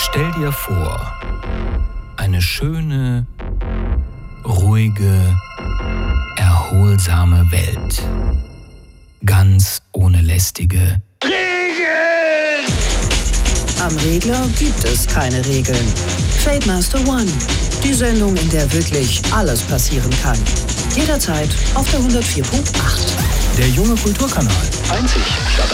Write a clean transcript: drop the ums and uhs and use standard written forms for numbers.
Stell dir vor, eine schöne, ruhige, erholsame Welt. Ganz ohne lästige Regeln! Am Regler gibt es keine Regeln. Trademaster One, die Sendung, in der wirklich alles passieren kann. Jederzeit auf der 104.8. Der junge Kulturkanal. Einzig